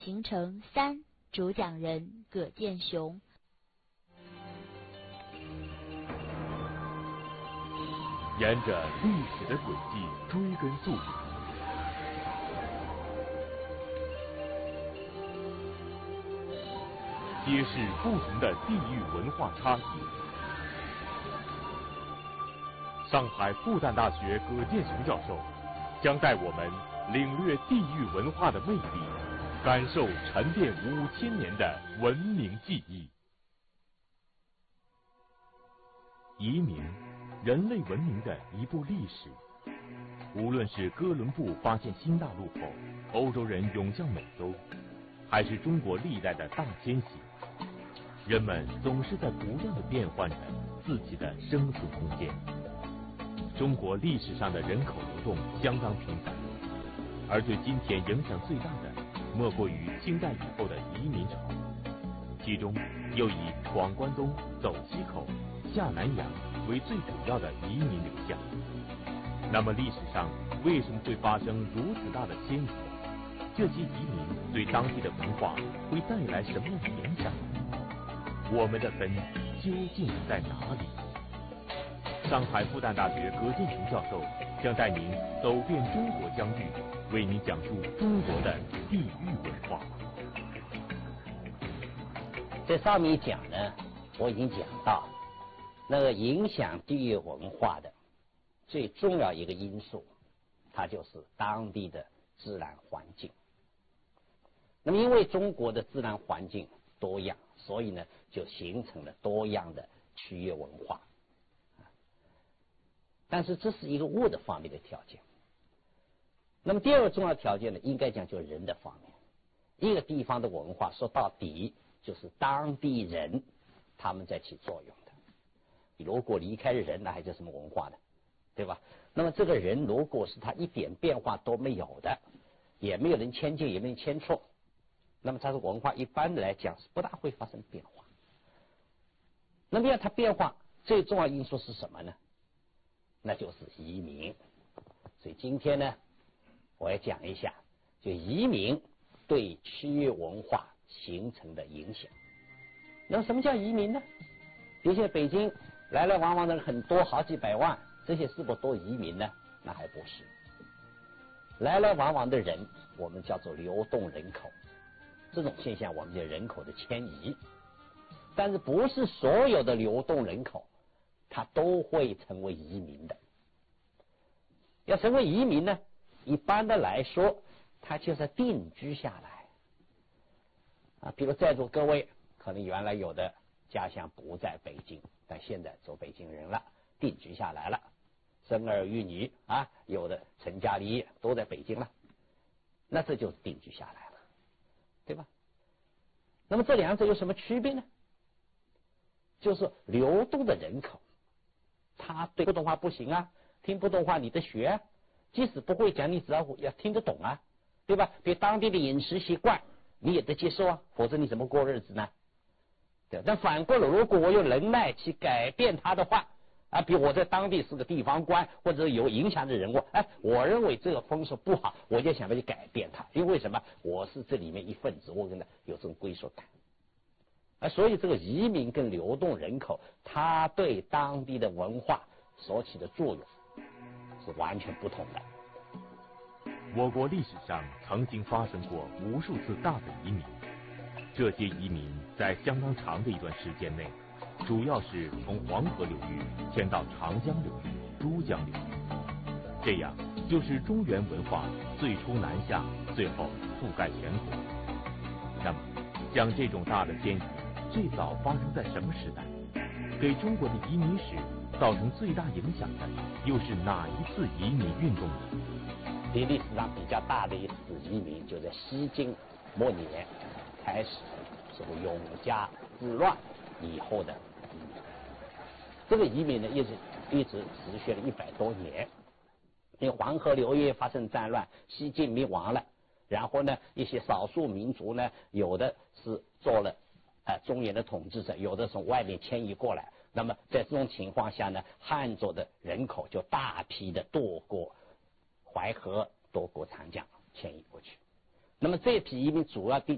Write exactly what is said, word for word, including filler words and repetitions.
行程三，主讲人葛剑雄。 沿着历史的轨迹追根溯源，揭示不同的地域文化差异。上海复旦大学葛剑雄教授将带我们领略地域文化的魅力，感受沉淀五千年的文明记忆。移民，人类文明的一部历史。无论是哥伦布发现新大陆后，欧洲人涌向美洲，还是中国历代的大迁徙，人们总是在不断的变换着自己的生存空间。中国历史上的人口流动相当频繁，而对今天影响最大的，莫过于清代以后的移民潮，其中又以闯关东、走西口、下南洋为最主要的移民流向。那么历史上为什么会发生如此大的迁移？这些移民对当地的文化会带来什么样的影响？我们的根究竟在哪里？上海复旦大学葛剑雄教授将带您走遍中国疆域，为您讲述中国的地域文化。 在上面讲呢，我已经讲到，那个影响地域文化的最重要一个因素，它就是当地的自然环境。那么因为中国的自然环境多样，所以呢就形成了多样的区域文化。但是这是一个物的方面的条件。那么第二个重要条件呢，应该讲就是人的方面。一个地方的文化说到底就是当地人他们在起作用的。如果离开人，那还叫什么文化呢？对吧？那么这个人如果是他一点变化都没有的，也没有人迁进，也没有人迁出，那么他的文化一般的来讲是不大会发生变化。那么要它变化最重要因素是什么呢？那就是移民。所以今天呢，我要讲一下就移民对区域文化形成的影响。那么什么叫移民呢？比如北京来来往往的人很多，好几百万，这些是否都移民呢？那还不是。来来往往的人我们叫做流动人口，这种现象我们叫人口的迁移。但是不是所有的流动人口它都会成为移民的。要成为移民呢，一般的来说他就是定居下来啊。比如在座各位可能原来有的家乡不在北京，但现在做北京人了，定居下来了，生儿育女啊，有的成家立业都在北京了，那这就是定居下来了，对吧？那么这两者有什么区别呢？就是流动的人口他对普通话不行啊，听不懂话你得学啊，即使不会讲你只要要听得懂啊，对吧？对当地的饮食习惯你也得接受啊，否则你怎么过日子呢？对。但反过来，如果我有能耐去改变他的话啊，比如我在当地是个地方官或者有影响的人物，哎，我认为这个风俗不好，我就想要去改变它，因为什么？我是这里面一份子，我跟他有这种归属感。啊，所以这个移民跟流动人口，它对当地的文化所起的作用是完全不同的。 我国历史上曾经发生过无数次大的移民，这些移民在相当长的一段时间内，主要是从黄河流域迁到长江流域、珠江流域，这样就是中原文化最初南下，最后覆盖全国。那么，像这种大的迁移最早发生在什么时代？给中国的移民史造成最大影响的又是哪一次移民运动呢？ 历史上比较大的一次移民就在西晋末年开始，是永嘉之乱以后的移民。这个移民呢，一直一直持续了一百多年。因为黄河流域发生战乱，西晋灭亡了，然后呢，一些少数民族呢，有的是做了呃中原的统治者，有的从外面迁移过来。那么在这种情况下呢，汉族的人口就大批的渡过淮河，渡过长江，迁移过去。那么这批移民主要定